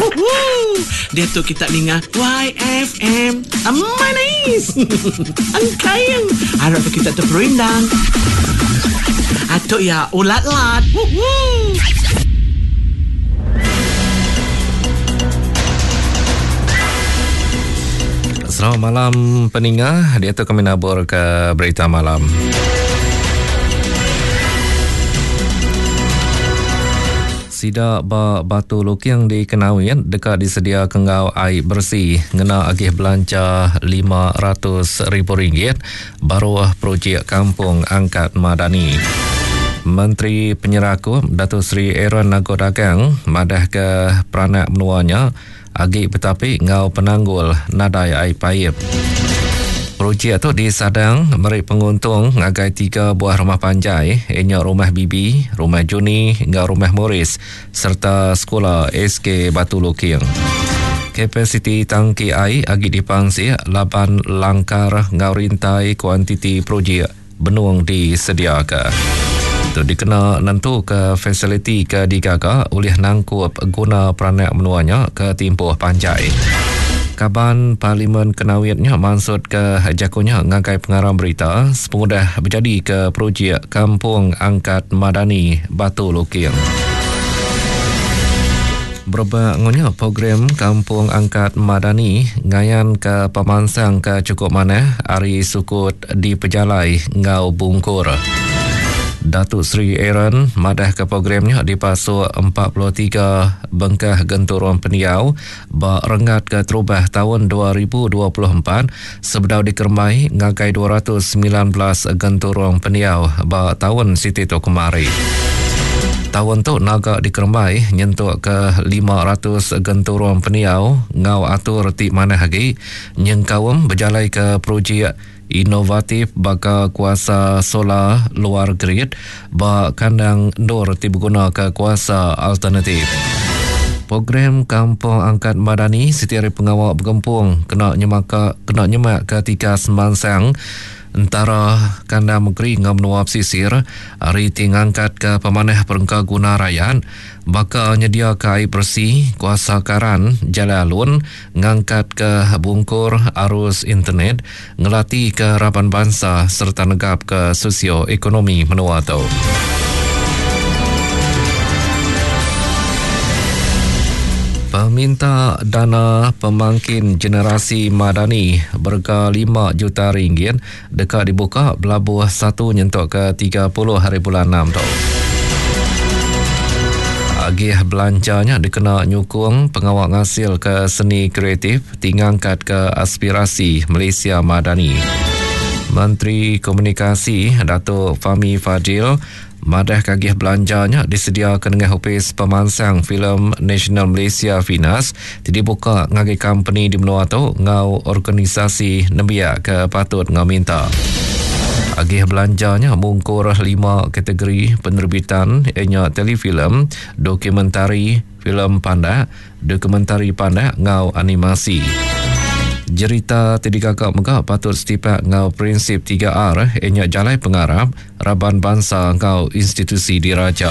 Dia tu kita dengar YFM. Manis. Angkayang. Harap tu kita tu perindang. Atuk ya ulat-lat. Selamat malam pendengar. Dia tu kami nabur ke berita malam. Sidak Batu Lukiang di Kenawian dekat disedia kengau air bersih ngena agih belanja RM500,000 baru projek kampung angkat Madani. Menteri Penyeraku Datuk Seri Aaron Nagodagang madah ke peranak menuanya agih betapi ngau penanggul nadai air paip. Projek tu disadang meri penguntung ngagai 3 buah rumah panjai, ianya rumah Bibi, rumah Juni hingga rumah Morris serta sekolah SK Batu Lukiang. Kapasiti tangki air agi dipangsi 8 langkar ngau rintai kuantiti projek benung disediakan. Itu dikena nentu ke fasiliti ke digaga oleh nangkup guna peranak menuanya ke timpuh panjai. Kaban Parlimen Kenawiannya maksud ke jakunya ngagai pengarang berita sepemudah berjadi ke projek Kampung Angkat Madani Batu Lukiang. Berbangunnya program Kampung Angkat Madani ngayan ke pemansang ke cukup mana hari sukut di pejalai ngau bungkur. Datuk Seri Aaron madah ke programnya dipasuk 43 bengkah genturun peniau bak rengat ke terubah tahun 2024 sebedau dikermai ngagai 219 genturun peniau bak tahun siti tu kemari. Tahun tu naga dikermai nyentuk ke 500 genturun peniau ngau atur ti mana lagi nyengkawam berjalai ke projek inovatif baka kuasa solar luar grid bak kandang ndor ti berguna ke kuasa alternatif. Program Kampung Angkat Madani setiap pengawal bergempung kena nyemak ketika semansang antara kandang negeri ngam nuap sisir hari tingangkat ke pemanah perengka guna rakyat baka nyedia ke air bersih kuasa karan jalalun ngangkat ke bungkur arus internet ngelatih ke harapan bangsa serta negap ke sosioekonomi menua tau. Peminta dana pemangkin generasi Madani berga RM5 juta dekat dibuka belabuh 1 nyentuk ke 30 hari bulan 6 tau. Agih belanjanya dikena nyukung pengawal ngasil ke seni kreatif tingangkat ke aspirasi Malaysia Madani. Menteri Komunikasi Datuk Fahmi Fadil madah kagih belanjanya disediakan dengan Opis Pemansang Filem Nasional Malaysia Finas dibuka ngagi company di menua tu ngau organisasi nembiak ke patut ngau minta. Agih belanjanya mungkur 5 kategori penerbitan ianya telefilm, dokumentari, filem pandak, dokumentari pandak ngau animasi. Jerita tiga kakak megah patut setipak ngau prinsip 3R ianya jalai pengarap raban bangsa ngau institusi diraja.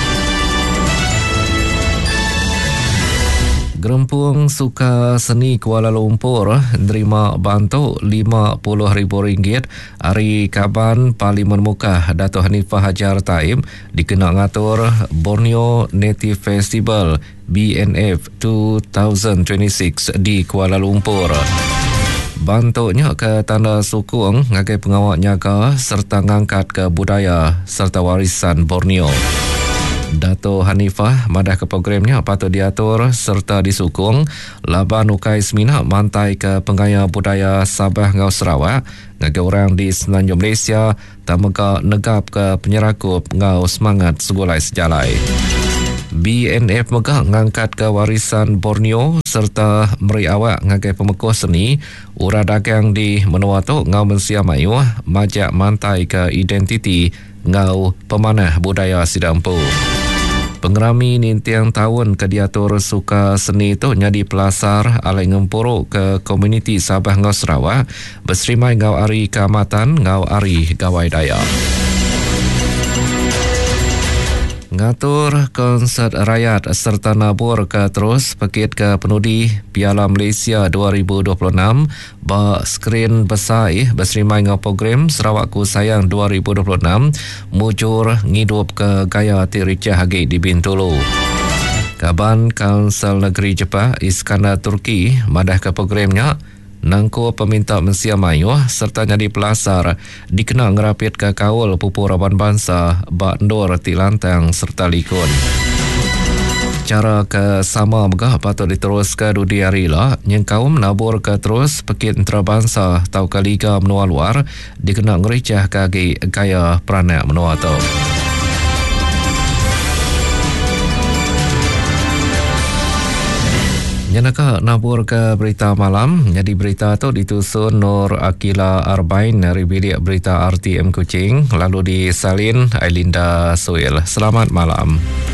Gerempung Suka Seni Kuala Lumpur nerima bantu RM50,000 hari Kaban Parlimen Mukah Dato' Hanifah Hajar Taib dikena ngatur Borneo Native Festival BNF 2026 di Kuala Lumpur. Bantuknya ke tanda sukung ngagai pengawal nyaga serta ngangkat ke budaya serta warisan Borneo. Dato' Hanifah madah ke programnya patut diatur serta disukung laban ukai semina mantai ke penggaya budaya Sabah ngau Sarawak ngagai orang di Semenanjung Malaysia tamaka negap ke penyerakup ngau semangat segulai sejalai. BNF megah ngangkat ke warisan Borneo serta meri awak ngagai pemekuh seni ura dagang di menua tu ngau mensia mayu majak mantai ke identiti ngau pemanah budaya sidampu. Pengerami nintiang tahun ke diatur suka seni itu nyadi pelasar alai ngempuruk ke komuniti Sabah ngau Sarawak berserimai ngau ari keamatan ngau ari gawai daya. Ngatur konsert rakyat serta nabur ke terus pekit ke penudi Piala Malaysia 2026 bak skrin besar berserimai dengan program Sarawakku Sayang 2026 mujur ngidup ke gaya Tiricah Hagi di Bintulu. Kaban Kansel Negeri Jepang Iskandar Turki madah ke programnya nangko peminta mensia mayuh serta jadi pelasar dikenal ngerapit ke kawal pupur Raban Bangsa bak ndor tilantang serta likun. Cara ke sama megah patut diteruskan dudi hari lah yang kaum nabur ke terus pekit antarabangsa tau ke liga menua luar dikenal ngericah kagi gaya peranak menua tau. Nyanaka nabur ke berita malam. Jadi berita tu ditusun Nur Akila Arbain dari bilik berita RTM Kuching, lalu disalin Ailinda Soil. Selamat malam.